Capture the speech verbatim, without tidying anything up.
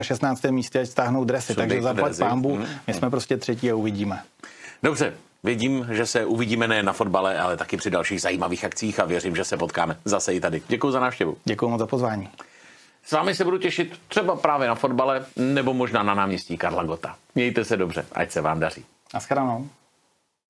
šestnáctém místě, ať stáhnou dresy, Jsou takže zaplať dresy. pánbu, Hmm. my jsme prostě třetí a uvidíme. Dobře, vidím, že se uvidíme nejen na fotbale, ale taky při dalších zajímavých akcích a věřím, že se potkáme zase i tady. Děkuji za návštěvu. Děkuji moc za pozvání. S vámi se budu těšit třeba právě na fotbale nebo možná na náměstí Karla Gotta. Mějte se dobře, ať se vám daří. Naschledanou.